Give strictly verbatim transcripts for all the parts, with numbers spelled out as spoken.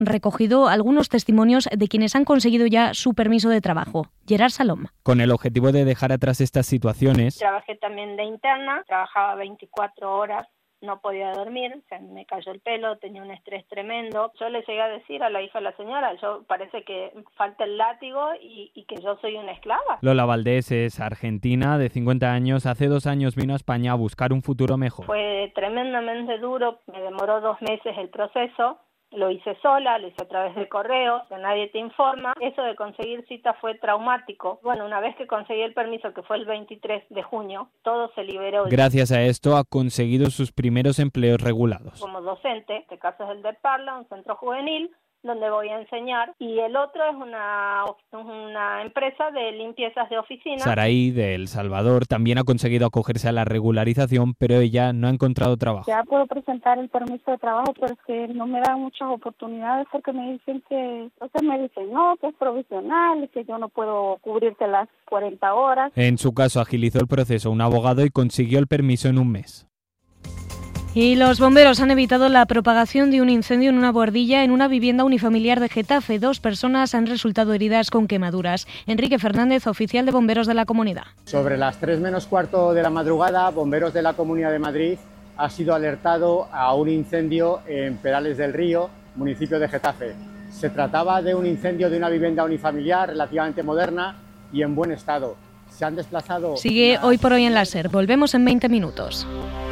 recogido algunos testimonios de quienes han conseguido ya su permiso de trabajo. Gerard Salom. Con el objetivo de dejar atrás estas situaciones. Trabajé también de interna, trabajaba veinticuatro horas. No podía dormir, se me cayó el pelo, tenía un estrés tremendo. Yo le llegué a decir a la hija de la señora, yo parece que falta el látigo y, y que yo soy una esclava. Lola Valdés es argentina, de cincuenta años. Hace dos años vino a España a buscar un futuro mejor. Fue tremendamente duro, me demoró dos meses el proceso. Lo hice sola, lo hice a través del correo, que nadie te informa. Eso de conseguir cita fue traumático. Bueno, una vez que conseguí el permiso, que fue el veintitrés de junio, todo se liberó. Gracias a esto ha conseguido sus primeros empleos regulados. Como docente, este caso es el de Parla, un centro juvenil, donde voy a enseñar, y el otro es una, una empresa de limpiezas de oficinas. Saraí, de El Salvador, también ha conseguido acogerse a la regularización, pero ella no ha encontrado trabajo. Ya puedo presentar el permiso de trabajo, pero es que no me dan muchas oportunidades porque me dicen que, entonces me dicen, no, que es provisional y que yo no puedo cubrirte las cuarenta horas. En su caso, agilizó el proceso un abogado y consiguió el permiso en un mes. Y los bomberos han evitado la propagación de un incendio en una boardilla en una vivienda unifamiliar de Getafe. Dos personas han resultado heridas con quemaduras. Enrique Fernández, oficial de bomberos de la comunidad. Sobre las tres menos cuarto de la madrugada, bomberos de la Comunidad de Madrid ha sido alertado a un incendio en Perales del Río, municipio de Getafe. Se trataba de un incendio de una vivienda unifamiliar relativamente moderna y en buen estado. Se han desplazado... Sigue Hoy por Hoy en la SER. Volvemos en veinte minutos.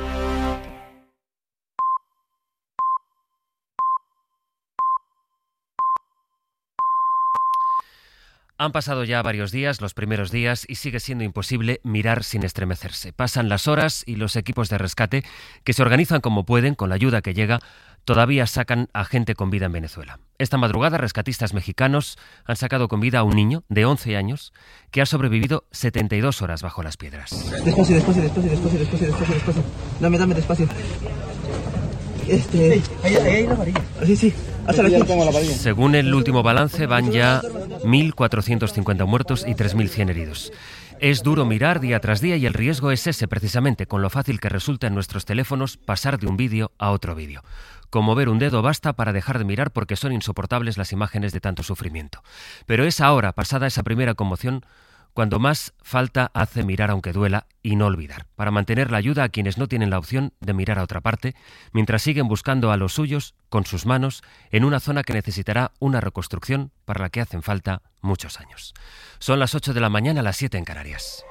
Han pasado ya varios días, los primeros días, y sigue siendo imposible mirar sin estremecerse. Pasan las horas y los equipos de rescate, que se organizan como pueden, con la ayuda que llega, todavía sacan a gente con vida en Venezuela. Esta madrugada, rescatistas mexicanos han sacado con vida a un niño de once años que ha sobrevivido setenta y dos horas bajo las piedras. Despacio, despacio, despacio, despacio, despacio, despacio, despacio. Dame, dame, despacio. Este... Sí, ahí, ahí hay la varilla. Sí, sí. Según el último balance, van ya mil cuatrocientos cincuenta muertos y tres mil cien heridos. Es duro mirar día tras día y el riesgo es ese, precisamente, con lo fácil que resulta en nuestros teléfonos pasar de un vídeo a otro vídeo. Con mover un dedo basta para dejar de mirar porque son insoportables las imágenes de tanto sufrimiento. Pero es ahora, pasada esa primera conmoción, cuando más falta hace mirar aunque duela y no olvidar, para mantener la ayuda a quienes no tienen la opción de mirar a otra parte, mientras siguen buscando a los suyos con sus manos en una zona que necesitará una reconstrucción para la que hacen falta muchos años. Son las ocho de la mañana, las siete en Canarias.